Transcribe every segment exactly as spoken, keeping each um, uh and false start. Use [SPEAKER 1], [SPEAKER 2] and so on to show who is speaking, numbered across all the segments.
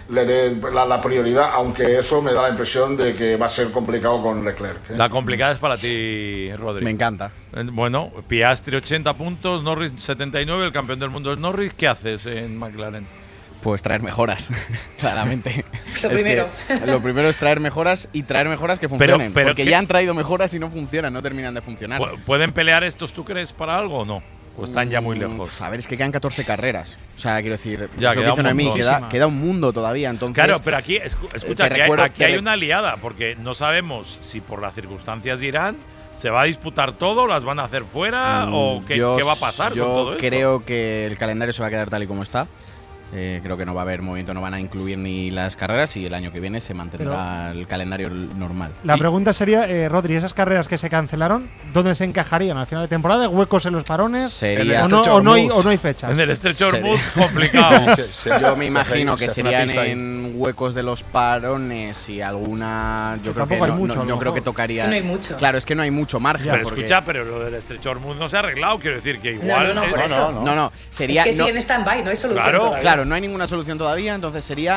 [SPEAKER 1] le dé la, la prioridad, aunque eso me da la impresión de que va a ser complicado con Leclerc, ¿eh?
[SPEAKER 2] La complicada es para ti, Rodri.
[SPEAKER 3] Me encanta.
[SPEAKER 2] Bueno, Piastri ochenta puntos, Norris setenta y nueve, el campeón del mundo es Norris. ¿Qué haces en McLaren?
[SPEAKER 3] Pues traer mejoras, claramente.
[SPEAKER 4] Lo
[SPEAKER 3] es
[SPEAKER 4] primero.
[SPEAKER 3] Que lo primero es traer mejoras y traer mejoras que funcionen.
[SPEAKER 2] Pero, pero
[SPEAKER 3] porque
[SPEAKER 2] ¿qué?
[SPEAKER 3] ya han traído mejoras y no funcionan, no terminan de funcionar.
[SPEAKER 2] ¿Pueden pelear estos, tú crees, para algo o no? ¿O están ya muy lejos?
[SPEAKER 3] A ver, es que quedan catorce carreras. O sea, quiero decir,
[SPEAKER 2] Ya,
[SPEAKER 3] es lo que
[SPEAKER 2] queda
[SPEAKER 3] dice
[SPEAKER 2] un
[SPEAKER 3] Noemí,
[SPEAKER 2] montón.
[SPEAKER 3] queda, queda un mundo todavía. Entonces,
[SPEAKER 2] Claro, pero aquí, escu- escucha,
[SPEAKER 3] te
[SPEAKER 2] aquí,
[SPEAKER 3] recuerdo-
[SPEAKER 2] hay, aquí
[SPEAKER 3] te
[SPEAKER 2] hay
[SPEAKER 3] re-
[SPEAKER 2] una liada, porque no sabemos si por las circunstancias de Irán se va a disputar todo, las van a hacer fuera,
[SPEAKER 3] Mm,
[SPEAKER 2] o qué,
[SPEAKER 3] yo-
[SPEAKER 2] qué va a pasar
[SPEAKER 3] yo
[SPEAKER 2] con todo esto.
[SPEAKER 3] creo que el calendario se va a quedar tal y como está. Eh, creo que no va a haber movimiento, no van a incluir ni las carreras y el año que viene se mantendrá el calendario normal.
[SPEAKER 5] La
[SPEAKER 3] Y-
[SPEAKER 5] pregunta sería, eh, Rodri, esas carreras que se cancelaron, ¿dónde se encajarían? ¿Al final de temporada? ¿Huecos en los parones?
[SPEAKER 3] Sería-
[SPEAKER 5] ¿O no, o no hay, o no hay fechas?
[SPEAKER 2] En el estrecho
[SPEAKER 3] Sería-
[SPEAKER 2] Hormuz, complicado.
[SPEAKER 6] Se- se-
[SPEAKER 3] Yo me
[SPEAKER 6] se
[SPEAKER 3] imagino
[SPEAKER 6] hace-
[SPEAKER 3] que
[SPEAKER 6] se hace una
[SPEAKER 3] serían
[SPEAKER 6] pista ahí.
[SPEAKER 3] en huecos de los parones y alguna. Yo creo que
[SPEAKER 5] tampoco hay
[SPEAKER 3] no,
[SPEAKER 5] mucho,
[SPEAKER 3] no,
[SPEAKER 5] a lo
[SPEAKER 3] yo creo que
[SPEAKER 5] mejor.
[SPEAKER 3] tocaría.
[SPEAKER 4] Es que no hay mucho.
[SPEAKER 3] Claro, es que no hay mucho margen.
[SPEAKER 2] Pero
[SPEAKER 3] porque-
[SPEAKER 2] escucha, pero lo del estrecho Hormuz no se ha arreglado, quiero decir que igual…
[SPEAKER 4] No, no, no, por
[SPEAKER 2] eh,
[SPEAKER 4] eso.
[SPEAKER 3] No, no, sería.
[SPEAKER 4] Es que
[SPEAKER 3] no-
[SPEAKER 4] siguen en stand-by, no hay solución
[SPEAKER 2] Claro,
[SPEAKER 4] todavía.
[SPEAKER 3] Claro, no hay ninguna solución todavía, entonces sería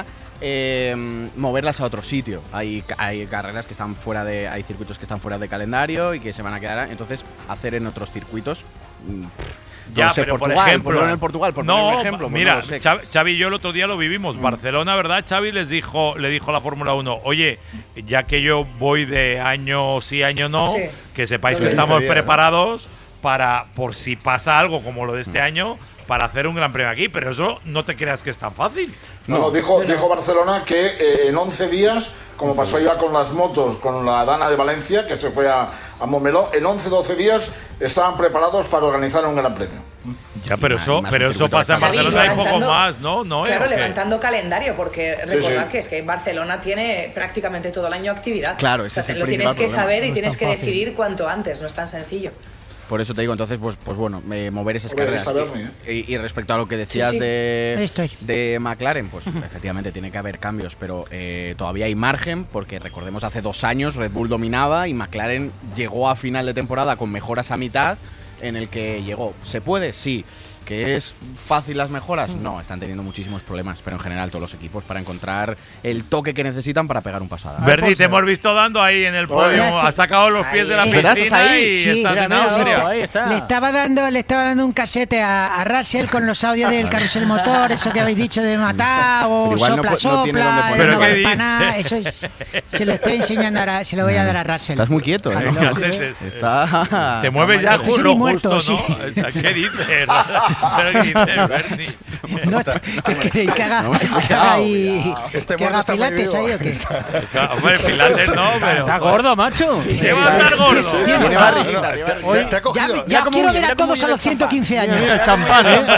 [SPEAKER 3] eh, moverlas a otro sitio. Hay, ca- hay carreras que están fuera de, hay circuitos que están fuera de calendario y que se van a quedar, entonces hacer en otros circuitos. mm,
[SPEAKER 2] Ya,
[SPEAKER 3] no sé,
[SPEAKER 2] pero
[SPEAKER 3] Portugal,
[SPEAKER 2] por ejemplo,
[SPEAKER 3] ponerlo en Portugal, por poner
[SPEAKER 2] no,
[SPEAKER 3] un ejemplo. pues
[SPEAKER 2] mira,
[SPEAKER 3] no lo sé.
[SPEAKER 2] Xavi, Xavi y yo el otro día lo vivimos. Barcelona, ¿verdad? Xavi les dijo, le dijo a la Fórmula uno, oye, ya que yo voy de año sí, año no,
[SPEAKER 4] Sí.
[SPEAKER 2] que sepáis
[SPEAKER 6] Lo
[SPEAKER 2] que
[SPEAKER 6] que
[SPEAKER 2] estamos
[SPEAKER 6] dice Diego, ¿no?
[SPEAKER 2] preparados para, por si pasa algo como lo de este año, para hacer un gran premio aquí. Pero eso no te creas que es tan fácil.
[SPEAKER 1] No, no, dijo, dijo Barcelona que eh, en once días, como pasó ya con las motos, con la Dana de Valencia, que se fue a, a Montmeló, en once doce días estaban preparados para organizar un gran premio.
[SPEAKER 2] Ya, pero
[SPEAKER 3] Y
[SPEAKER 2] eso,
[SPEAKER 3] más
[SPEAKER 2] pero
[SPEAKER 3] un
[SPEAKER 2] eso
[SPEAKER 3] circuito
[SPEAKER 2] pasa en
[SPEAKER 4] Xavi,
[SPEAKER 2] Barcelona y poco
[SPEAKER 4] levantando-
[SPEAKER 2] más, ¿no? ¿No?
[SPEAKER 4] Claro,
[SPEAKER 2] ¿O qué?
[SPEAKER 4] levantando calendario, porque recordad
[SPEAKER 3] sí.
[SPEAKER 4] que es que Barcelona tiene prácticamente todo el año actividad.
[SPEAKER 3] Claro,
[SPEAKER 4] O
[SPEAKER 3] ese
[SPEAKER 4] sea,
[SPEAKER 3] es el
[SPEAKER 4] lo tienes
[SPEAKER 3] principal
[SPEAKER 4] que
[SPEAKER 3] problema.
[SPEAKER 4] saber y
[SPEAKER 5] No es
[SPEAKER 4] tienes
[SPEAKER 5] tan
[SPEAKER 4] que
[SPEAKER 5] fácil.
[SPEAKER 4] decidir cuanto antes, no es tan sencillo.
[SPEAKER 3] Por eso te digo, entonces, pues, pues bueno, eh, mover esas
[SPEAKER 1] Hombre,
[SPEAKER 3] carreras.
[SPEAKER 1] está bien,
[SPEAKER 3] Y, y respecto a lo que decías
[SPEAKER 4] Sí, sí.
[SPEAKER 5] Ahí
[SPEAKER 3] de,
[SPEAKER 5] estoy.
[SPEAKER 3] de McLaren, pues efectivamente tiene que haber cambios, pero eh, todavía hay margen, porque recordemos hace dos años Red Bull dominaba y McLaren llegó a final de temporada con mejoras a mitad, en el que llegó. ¿Se puede? Sí. ¿Que es fácil las mejoras? No, están teniendo muchísimos problemas, pero en general todos los equipos para encontrar el toque que necesitan para pegar un paso adelante.
[SPEAKER 2] Berni, te hemos visto dando ahí en el podio.
[SPEAKER 7] Oye,
[SPEAKER 2] Has sacado los pies de la
[SPEAKER 4] Ahí.
[SPEAKER 3] ¿Verdad?
[SPEAKER 2] piscina
[SPEAKER 3] ¿Estás ahí?
[SPEAKER 2] y
[SPEAKER 7] Sí,
[SPEAKER 2] estás
[SPEAKER 7] mira,
[SPEAKER 2] en
[SPEAKER 7] mira,
[SPEAKER 2] Austria.
[SPEAKER 7] ahí está.
[SPEAKER 8] Le estaba dando, le estaba dando un casete a, a Russell con los audios del carrusel motor, eso que habéis dicho de matar o
[SPEAKER 3] Pero igual no
[SPEAKER 8] sopla,
[SPEAKER 3] pu- no tiene dónde
[SPEAKER 8] sopla,
[SPEAKER 3] ponerlo.
[SPEAKER 8] no
[SPEAKER 2] ¿Pero
[SPEAKER 8] vale
[SPEAKER 2] qué
[SPEAKER 8] para nada.
[SPEAKER 2] dices?
[SPEAKER 8] Eso es- se lo estoy enseñando ahora, se lo voy a dar a Russell.
[SPEAKER 3] Estás muy quieto, ¿eh?
[SPEAKER 8] Ay, no,
[SPEAKER 2] Fíjate,
[SPEAKER 8] joder.
[SPEAKER 2] te-
[SPEAKER 3] Está...
[SPEAKER 2] Te mueves ya
[SPEAKER 8] Estoy
[SPEAKER 2] ju- lo
[SPEAKER 8] semi-muerto,
[SPEAKER 2] justo,
[SPEAKER 8] sí.
[SPEAKER 2] ¿no? O sea, ¿qué dices? ¿Pero qué dices, Berni?
[SPEAKER 8] No, ¿qué queréis que haga,
[SPEAKER 3] No me he
[SPEAKER 8] que haga
[SPEAKER 3] explicado,
[SPEAKER 8] ahí,
[SPEAKER 6] Este
[SPEAKER 8] que
[SPEAKER 6] muerto
[SPEAKER 8] haga
[SPEAKER 6] está muy
[SPEAKER 8] pilates
[SPEAKER 6] vivo.
[SPEAKER 8] ahí o qué?
[SPEAKER 2] Hombre, Pilates no, pero…
[SPEAKER 7] Está gordo, macho.
[SPEAKER 2] ¿Qué va a estar gordo?
[SPEAKER 3] Tiene barriguita,
[SPEAKER 6] No,
[SPEAKER 3] tiene
[SPEAKER 6] te-
[SPEAKER 3] barriguita.
[SPEAKER 6] te- te ha
[SPEAKER 8] Ya,
[SPEAKER 6] cogido.
[SPEAKER 8] ya
[SPEAKER 3] cómo
[SPEAKER 8] quiero
[SPEAKER 3] huye,
[SPEAKER 8] ver a
[SPEAKER 3] mira cómo
[SPEAKER 8] todos a
[SPEAKER 3] huye
[SPEAKER 8] los
[SPEAKER 3] del
[SPEAKER 8] ciento quince años.
[SPEAKER 5] Mira el champán, ¿eh?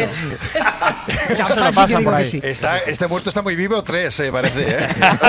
[SPEAKER 8] Champán sí
[SPEAKER 5] pasan
[SPEAKER 8] que digo
[SPEAKER 5] por
[SPEAKER 8] que
[SPEAKER 5] ahí.
[SPEAKER 8] sí.
[SPEAKER 6] Está, este muerto está muy vivo, tres, eh, parece. ¿eh?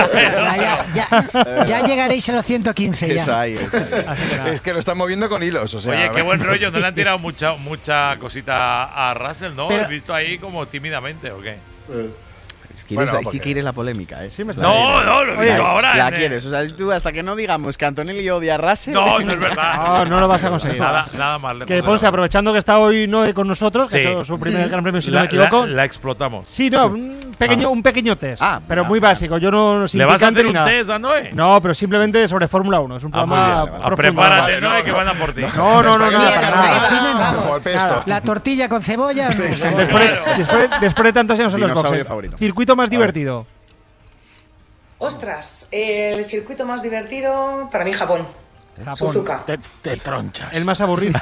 [SPEAKER 8] Ya, ya, ya, ya llegaréis a los ciento quince
[SPEAKER 3] Eso
[SPEAKER 8] ya.
[SPEAKER 3] hay, eso hay.
[SPEAKER 6] Es que lo están moviendo con hilos. O sea,
[SPEAKER 2] Oye,
[SPEAKER 6] a
[SPEAKER 2] qué
[SPEAKER 6] ver.
[SPEAKER 2] buen rollo. ¿No le han tirado mucha, mucha cosita a Russell, no?
[SPEAKER 8] Pero-
[SPEAKER 2] ¿Has visto ahí como tímidamente o qué?
[SPEAKER 3] Quieres,
[SPEAKER 6] Bueno,
[SPEAKER 3] la,
[SPEAKER 6] porque-
[SPEAKER 3] quieres la polémica, ¿eh?
[SPEAKER 5] Sí, me está-
[SPEAKER 2] No, no, lo he
[SPEAKER 5] Oye,
[SPEAKER 2] visto ahora.
[SPEAKER 3] La
[SPEAKER 2] en-
[SPEAKER 3] quieres, o sea, tú hasta que no digamos que Antonelli odia a Russell.
[SPEAKER 2] No, no es verdad.
[SPEAKER 5] No, no lo vas a conseguir.
[SPEAKER 2] Nada, nada más lejos
[SPEAKER 5] Que
[SPEAKER 2] de la
[SPEAKER 5] Ponce,
[SPEAKER 2] verdad.
[SPEAKER 5] aprovechando que está hoy Noé con nosotros, que
[SPEAKER 2] Sí.
[SPEAKER 5] ha hecho su primer gran premio, si no
[SPEAKER 2] La-
[SPEAKER 5] me equivoco.
[SPEAKER 2] La, la explotamos.
[SPEAKER 5] Sí, no, un pequeño, un pequeño test.
[SPEAKER 3] Ah,
[SPEAKER 5] pero
[SPEAKER 3] venga,
[SPEAKER 5] muy
[SPEAKER 3] venga.
[SPEAKER 5] básico. Yo no sin
[SPEAKER 2] ¿Le vas a
[SPEAKER 5] picante
[SPEAKER 2] hacer
[SPEAKER 5] ni
[SPEAKER 2] un
[SPEAKER 5] nada.
[SPEAKER 2] test a Noé?
[SPEAKER 5] No, pero simplemente sobre Fórmula uno. Es un
[SPEAKER 2] Ah, muy
[SPEAKER 5] programa
[SPEAKER 2] bien, vale, vale.
[SPEAKER 5] profundo.
[SPEAKER 2] Prepárate,
[SPEAKER 6] Vale,
[SPEAKER 2] Noé,
[SPEAKER 6] no,
[SPEAKER 2] que van a por ti.
[SPEAKER 5] No, no, no, nada, para
[SPEAKER 4] Espagueti,
[SPEAKER 5] nada.
[SPEAKER 4] Cocina, vamos.
[SPEAKER 6] Como el pesto.
[SPEAKER 8] La tortilla con cebolla. no.
[SPEAKER 5] Después, después, después de tantos años en los
[SPEAKER 3] Dinosaurio
[SPEAKER 5] boxes.
[SPEAKER 3] favorito.
[SPEAKER 5] Circuito más divertido.
[SPEAKER 4] Ostras, el circuito más divertido para mí Japón.
[SPEAKER 5] Japón.
[SPEAKER 4] Suzuka.
[SPEAKER 7] Te, te tronchas.
[SPEAKER 5] El más aburrido.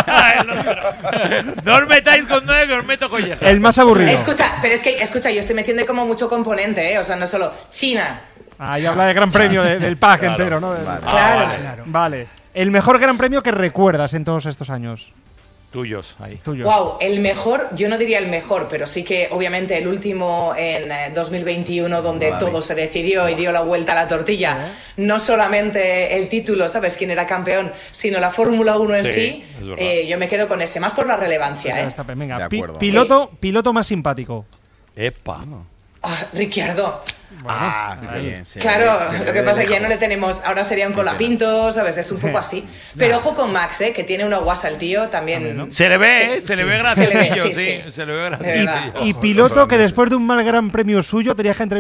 [SPEAKER 2] No os metáis con Noé, que os meto con Yeja.
[SPEAKER 5] El más aburrido.
[SPEAKER 4] Escucha, pero es que, escucha, yo estoy metiendo como mucho componente, ¿eh? O sea, no solo China.
[SPEAKER 5] Ahí habla de gran premio de- del pack entero, ¿no?
[SPEAKER 3] Vale.
[SPEAKER 2] Ah,
[SPEAKER 4] Claro.
[SPEAKER 2] vale.
[SPEAKER 5] Vale. El mejor gran premio que recuerdas en todos estos años.
[SPEAKER 2] Tuyos, ahí.
[SPEAKER 5] Tuyo.
[SPEAKER 4] Wow, el mejor, yo no diría el mejor, pero sí que obviamente el último en eh, dos mil veintiuno, donde
[SPEAKER 3] Vale.
[SPEAKER 4] todo se decidió y dio la vuelta a la tortilla. No solamente el título, ¿sabes? Quién era campeón, sino la Fórmula uno en
[SPEAKER 2] Sí,
[SPEAKER 4] sí.
[SPEAKER 2] es verdad.
[SPEAKER 4] eh, yo me quedo con ese, más por la relevancia, ¿eh?
[SPEAKER 5] Verstappen, venga,
[SPEAKER 3] De
[SPEAKER 5] pi-
[SPEAKER 3] acuerdo.
[SPEAKER 5] piloto, piloto más simpático.
[SPEAKER 2] Epa.
[SPEAKER 4] Ah, Ricciardo.
[SPEAKER 3] Ah, qué bien, se
[SPEAKER 4] Claro,
[SPEAKER 3] ve- se
[SPEAKER 4] lo
[SPEAKER 3] ve
[SPEAKER 4] que
[SPEAKER 3] de
[SPEAKER 4] pasa es que ya
[SPEAKER 3] lejos.
[SPEAKER 4] no le tenemos, ahora sería un colapinto, ¿sabes? Es un poco así. Pero ojo con Max, ¿eh? Que tiene una guasa el tío, también.
[SPEAKER 2] Se le ve,
[SPEAKER 4] Sí,
[SPEAKER 2] ¿eh? Se le
[SPEAKER 4] sí.
[SPEAKER 2] ve
[SPEAKER 4] Se le ve,
[SPEAKER 2] graciosillo,
[SPEAKER 4] sí,
[SPEAKER 2] sí.
[SPEAKER 4] sí.
[SPEAKER 2] Se le ve
[SPEAKER 4] De
[SPEAKER 2] graciosillo.
[SPEAKER 4] verdad.
[SPEAKER 5] Y piloto que después de un mal gran premio suyo tenía que entrevistar